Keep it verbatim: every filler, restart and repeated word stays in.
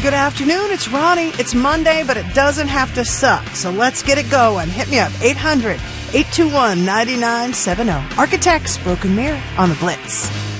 good afternoon. It's Ronnie. It's Monday, but it doesn't have to suck. So let's get it going. Hit me up, eight hundred, eight two one, nine nine seven zero. Architects, Broken Mirror on the Blitz.